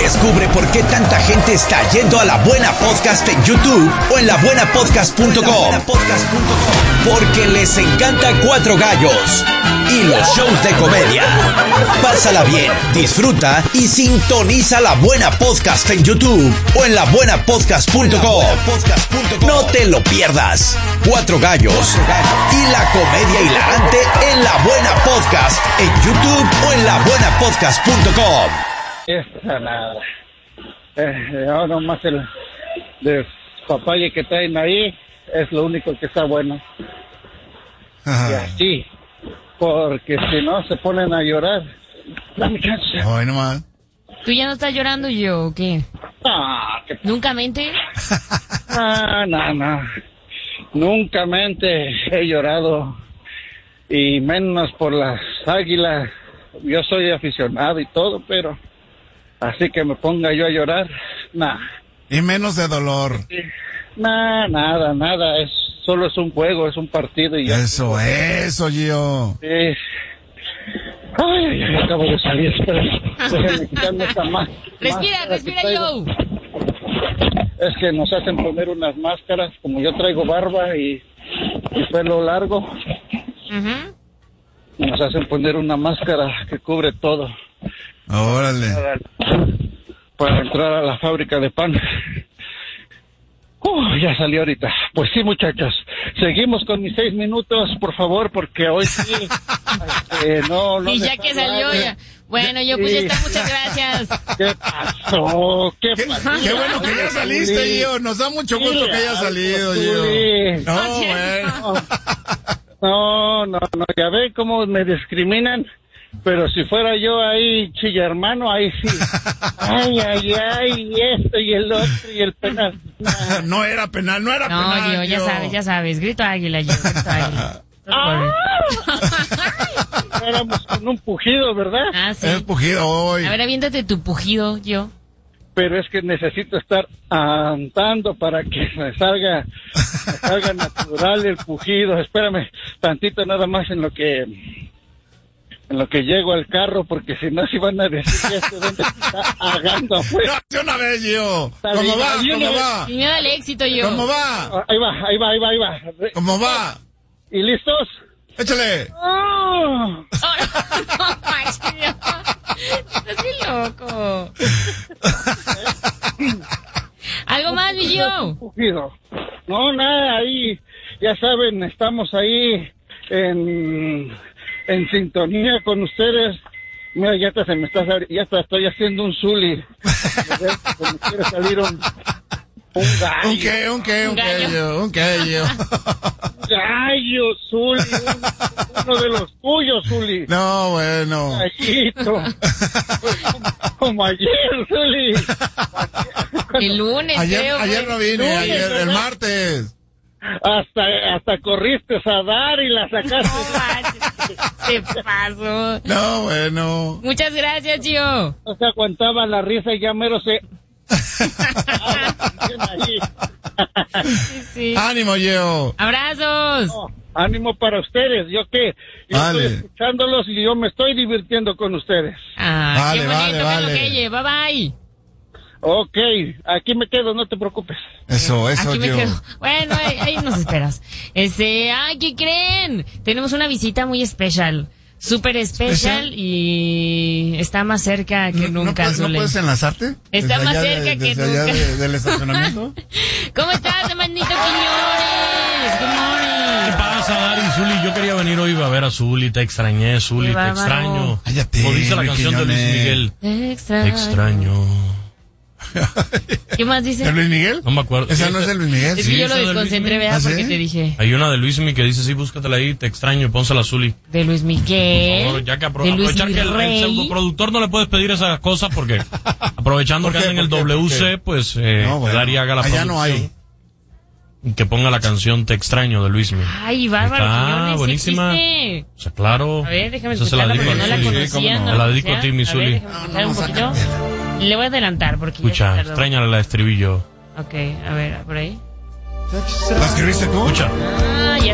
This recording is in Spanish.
Descubre por qué tanta gente está yendo a La Buena Podcast en YouTube o en labuenapodcast.com. Porque les encanta Cuatro Gallos y los shows de comedia. Pásala bien, disfruta y sintoniza La Buena Podcast en YouTube o en labuenapodcast.com. No te lo pierdas. Cuatro Gallos y la comedia hilarante en La Buena Podcast en YouTube o en labuenapodcast.com. Esa nada. Ahora nomás el de papaya que traen ahí es lo único que está bueno. Y así, porque si no se ponen a llorar. Dame chance. Ay, nomás. ¿Tú ya no estás llorando yo o qué? ¿Nunca mente? No. Nunca mente he llorado. Y menos por las Águilas. Yo soy aficionado y todo, pero así que me ponga yo a llorar, nada. Y menos de dolor. Nada, solo es un juego, es un partido y ya. Eso, Gio. Ay, acabo de salir, espera. Déjenme quitarme esta Respira, Joe. Es que nos hacen poner unas máscaras, como yo traigo barba y pelo largo. Uh-huh. Nos hacen poner una máscara que cubre todo. Órale. Para entrar a la fábrica de pan. Ya salió ahorita. Pues sí, muchachos. Seguimos con mis 6 minutos, por favor, porque hoy sí. No. Y ya que salió ya. Bueno, yo pues ya está, muchas gracias. ¿Qué pasó? Qué bueno que ya saliste, Gio. Nos da mucho gusto que hayas salido, Gio. No, ya ven cómo me discriminan, pero si fuera yo ahí, chilla hermano, ahí sí. Ay, esto y el otro y el penal. No era penal. No, Gio, ya sabes, grito águila, Gio, grito águila. Éramos con un pujido, ¿verdad? Ah, sí. Es pujido hoy. A ver, aviéntate tu pujido, Gio. Pero es que necesito estar andando para que me salga natural el pujido. Espérame tantito nada más en lo que llego al carro, porque si no, si van a decir que este dónde está ahogando afuera. No, de una vez, Gio. ¿Cómo va? Y me da el éxito, Gio. ¿Cómo va? Ahí va. ¿Cómo va? ¿Y listos? Échale. No, estás bien loco. ¿Algo más, mi Gio? No, nada, ahí, ya saben, estamos ahí en sintonía con ustedes. Mira, ya estoy haciendo un zuli. Me quiere salir un gallo. Un gallo. Gallo, Zuli, uno de los tuyos, Zuli. No, bueno. Gallito. Como ayer, Zuli. El lunes, ayer no vine, el martes. Hasta corriste a dar y la sacaste. Se pasó. No, bueno. Muchas gracias, Gio. No se aguantaba la risa y ya mero se... Sí. Ánimo, Gio. Abrazos. Ánimo para ustedes. Yo vale. Estoy escuchándolos y yo me estoy divirtiendo con ustedes. Qué bonito, vale. Bye bye. Ok, aquí me quedo, no te preocupes. Eso, aquí me Gio. quedo. Bueno, ahí nos esperas. ¿Qué creen? Tenemos una visita muy especial. Súper especial y está más cerca que nunca. ¿No puedes enlazarte? Está más cerca que nunca. ¿Del estacionamiento? ¿Cómo estás, hermanito Quiñones? Good morning. ¿Qué pasa, Dari? Zuli, yo quería venir hoy a ver a Zuli, te extrañé, Zuli, te extraño. Cállate, Como dice la canción de Luis Miguel. Te extraño. ¿Qué más dice? ¿De Luis Miguel? No me acuerdo. ¿Esa no es de Luis Miguel? Es que yo lo desconcentré, vea, porque te dije. Hay una de Luis Miguel que dice, sí, búscatela ahí, te extraño, pónsela a Zuli. De Luis Miguel. Por favor, ya que aprovechar que el pseudoproductor no le puedes pedir esas cosas porque aprovechando que anda en el WC, pues Dari haga la producción. No hay. Que ponga la canción Te extraño de Luis Miguel. Ay, bárbaro, buenísima. ¿Existe? O sea, claro. A ver, déjame escucharla porque no la conocía. Me la dedico a ti, mi Zuli. Un poquito. Le voy a adelantar porque escucha, extrañala la estribillo. Ok, a ver, por ahí. ¿La escribiste tú? Escucha. Ya